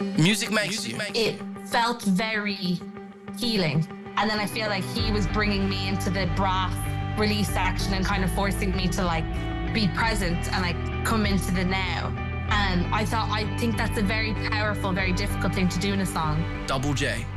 Music makes you. It felt very healing. And then I feel like he was bringing me into the brass release section and kind of forcing me to like be present and like come into the now. And I think that's a very powerful, very difficult thing to do in a song. Double J.